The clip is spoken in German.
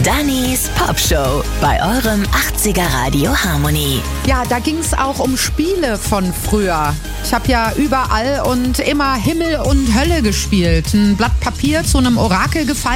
Dannys Popshow bei eurem 80er Radio Harmony. Ja, da ging es auch um Spiele von früher. Ich habe ja überall und immer Himmel und Hölle gespielt. Ein Blatt Papier zu einem Orakel gefallen.